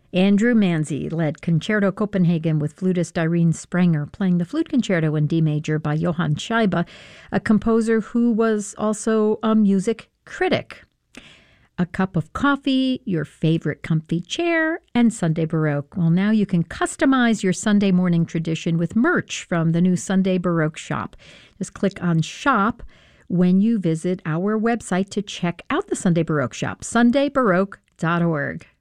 Andrew Manzi led Concerto Copenhagen with flutist Irene Sprenger, playing the Flute Concerto in D major by Johann Scheibe, a composer who was also a music critic. A cup of coffee, your favorite comfy chair, and Sunday Baroque. Well, now you can customize your Sunday morning tradition with merch from the new Sunday Baroque shop. Just click on Shop when you visit our website to check out the Sunday Baroque shop, sundaybaroque.org.